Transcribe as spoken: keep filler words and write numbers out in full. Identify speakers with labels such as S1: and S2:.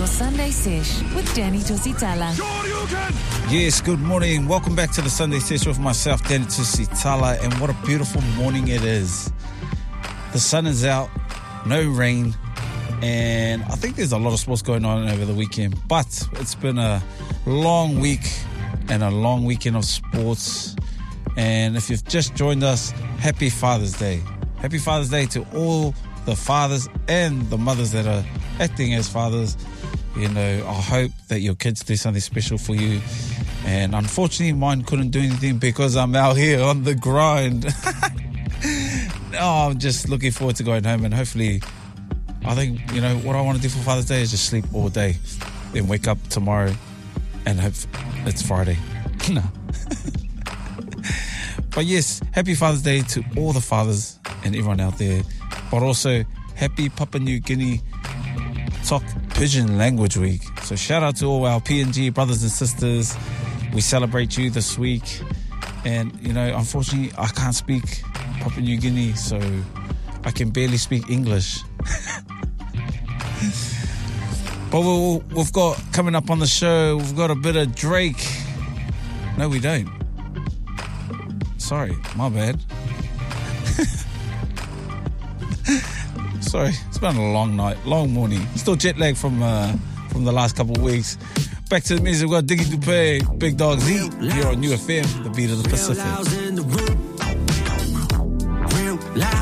S1: your Sunday Sesh with Danny Tusitala.
S2: Yes, good morning. Welcome back to the Sunday Sesh with myself, Danny Tusitala, and what a beautiful morning it is. The sun is out, no rain, and I think there's a lot of sports going on over the weekend, but it's been a long week and a long weekend of sports. And if you've just joined us, happy Father's Day. Happy Father's Day to all the fathers and the mothers that are acting as fathers. You know, I hope that your kids do something special for you. And unfortunately, mine couldn't do anything because I'm out here on the grind. Oh, I'm just looking forward to going home, and hopefully, I think, you know, what I want to do for Father's Day is just sleep all day, then wake up tomorrow and hope it's Friday. No. But yes, happy Father's Day to all the fathers and everyone out there. But also, happy Papua New Guinea Tok Pidgin Language Week. So shout out to all our P N G brothers and sisters. We celebrate you this week. And, you know, unfortunately, I can't speak Papua New Guinea, so I can barely speak English. But we'll, we've got, coming up on the show, we've got a bit of Drake. No, we don't. Sorry, my bad. Sorry, it's been a long night, long morning. Still jet lag from uh, from the last couple of weeks. Back to the music, we've got Diggy Dupe, Big Dog Z, here on New F M, the beat of the Pacific.